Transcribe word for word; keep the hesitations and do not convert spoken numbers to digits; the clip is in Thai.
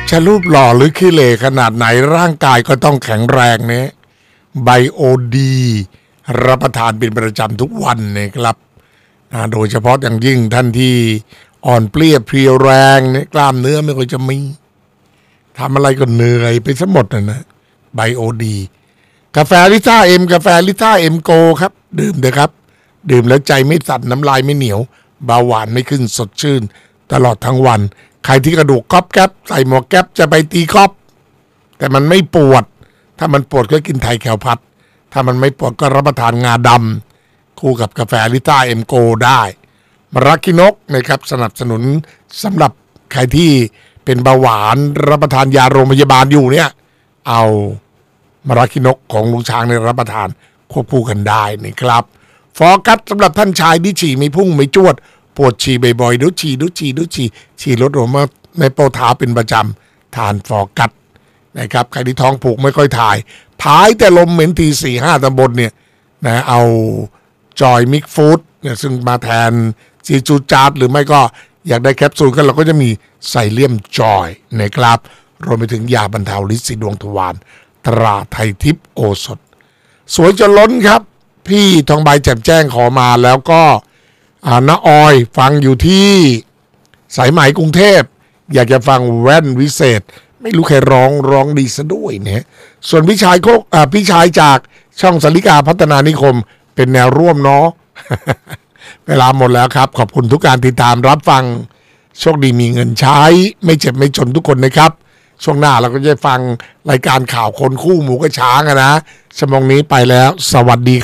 จะรูปหล่อหรือขี้เหร่ขนาดไหนร่างกายก็ต้องแข็งแรงเนี่ยไบโอดีรับประทานเป็นประจำทุกวันนะครับโดยเฉพาะอย่างยิ่งท่านที่อ่อนเปลี้ยเพรียวแรงเนี่ยกล้ามเนื้อไม่ค่อยจะมีทำอะไรก็เหนื่อยไปซะหมดนะนะไบโอดีกาแฟลิซ่าเอ็มกาแฟลิซ่าเอ็มโกครับดื่มเถอะครับดื่มแล้วใจไม่สั่นน้ำลายไม่เหนียวเบาหวานไม่ขึ้นสดชื่นตลอดทั้งวันใครที่กระดูกก๊อบแก๊บใส่หมวกแก๊บจะไปตีก๊อบแต่มันไม่ปวดถ้ามันปวดก็กินไทยแคลพัดถ้ามันไม่ปวดก็รับประทานงาดำคู่กับกาแฟลิต้าเอ็มโกได้มรักคินกนะครับสนับสนุนสำหรับใครที่เป็นเบาหวานรับประทานยาโรงพยาบาลอยู่เนี่ยเอามรักคินกของลุงช้างในรับประทานควบคู่กันได้นะครับฟอกัสสำหรับท่านชายที่ฉี่ไม่พุ่งไม่จวดปวดฉี่บ่อยๆดูฉี่ดูฉี่ดูฉี่ฉี่ลดลงมาในโปรเท้าเป็นประจำทานฟอกัสนะครับใครที่ท้องผูกไม่ค่อยถ่ายผายแต่ลมเหม็นทีสี่ห้าตำบลเนี่ยนะเอาจอยมิกฟู้ดเนี่ยซึ่งมาแทนซีจูจาร์ดหรือไม่ก็อยากได้แคปซูลกันเราก็จะมีไซเลียมจอยนะครับรวมไปถึงยาบรรเทาฤทธิ์สีดวงทวารตราไทยทิพย์โอสถสวยจนล้นครับพี่ทองใบแจ่มแจ้งขอมาแล้วก็น้าออยฟังอยู่ที่สายไหมกรุงเทพอยากจะฟังแว่นวิเศษไม่รู้ใครร้องร้องดีซะด้วยเนี่ยส่วนพี่ชายโคกพี่ชายจากช่องสลิกาพัฒนานิคมเป็นแนวร่วมเนาะ เวลาหมดแล้วครับขอบคุณทุกการติดตามรับฟังโชคดีมีเงินใช้ไม่เจ็บไม่จนทุกคนนะครับช่วงหน้าเราก็จะฟังรายการข่าวคนคู่หมูกระช้างนะชั่วโมงนี้ไปแล้วสวัสดีครับ